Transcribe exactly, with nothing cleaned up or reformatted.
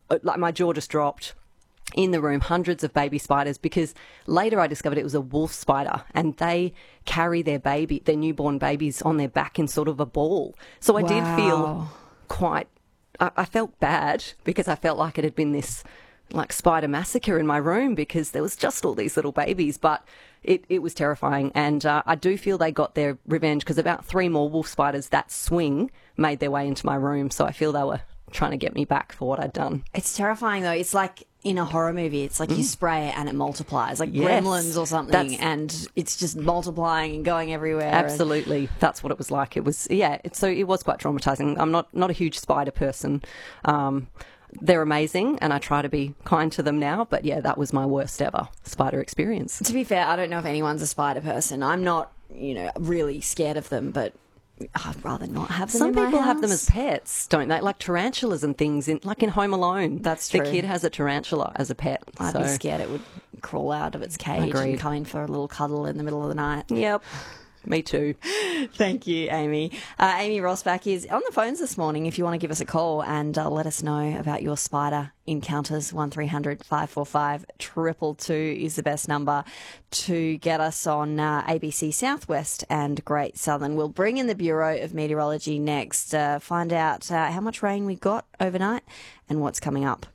like my jaw just dropped. In the room, hundreds of baby spiders, because later I discovered it was a wolf spider, and they carry their baby, their newborn babies on their back in sort of a ball. So I Wow. did feel quite, I, I felt bad because I felt like it had been this like spider massacre in my room because there was just all these little babies, but it, it was terrifying. And uh, I do feel they got their revenge because about three more wolf spiders that swing made their way into my room. So I feel they were trying to get me back for what I'd done. It's terrifying, though. It's like in a horror movie, it's like you spray it and it multiplies, like Yes. Gremlins or something, That's- and it's just multiplying and going everywhere. and- Absolutely. That's what it was like. It was, yeah, it, so it was quite traumatizing. I'm not, not a huge spider person. Um, they're amazing and I try to be kind to them now, but yeah, that was my worst ever spider experience. To be fair, I don't know if anyone's a spider person. I'm not, you know, really scared of them, but I'd rather not have them Some in my people have them as house. pets, don't they? Like tarantulas and things, in, like in Home Alone. That's The true. kid has a tarantula as a pet. I'd so. be scared it would crawl out of its cage Agreed. and come in for a little cuddle in the middle of the night. Yep. Me too. Thank you, Amy. Uh, Amy Rosbach is on the phones this morning if you want to give us a call and uh, let us know about your spider encounters. one three hundred five four five two two two is the best number to get us on uh, A B C Southwest and Great Southern. We'll bring in the Bureau of Meteorology next, uh, find out uh, how much rain we got overnight and what's coming up.